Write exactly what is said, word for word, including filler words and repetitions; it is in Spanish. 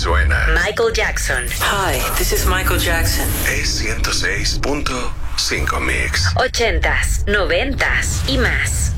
suena. Michael Jackson. Hi, this is Michael Jackson. Es ciento seis punto cinco Mix. Ochentas, noventas y más.